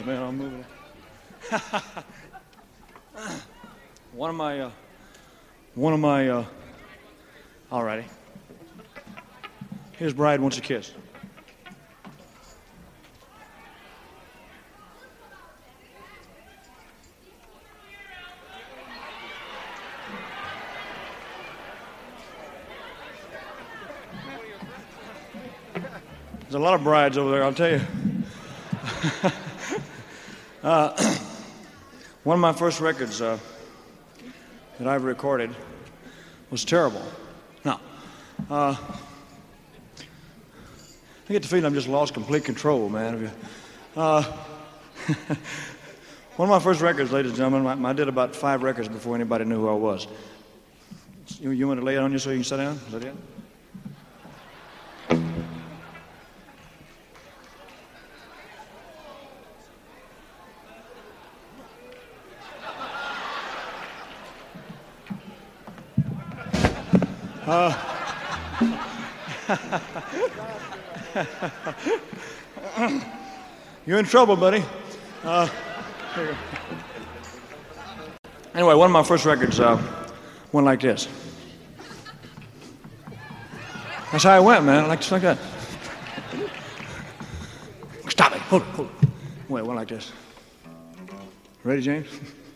man. I'm moving. One of my, alrighty. Here's Bride Wants a Kiss. There's a lot of brides over there, I'll tell you. One of my first records that I've recorded was terrible. Now, I get the feeling I've just lost complete control, man. One of my first records, ladies and gentlemen, I did about 5 records before anybody knew who I was. You want to lay it on you so you can sit down? Is that it? You're in trouble, buddy. Anyway, one of my first records went like this. That's how I went, man. Just like that. Stop it. Hold it. Wait, went like this. Ready, James?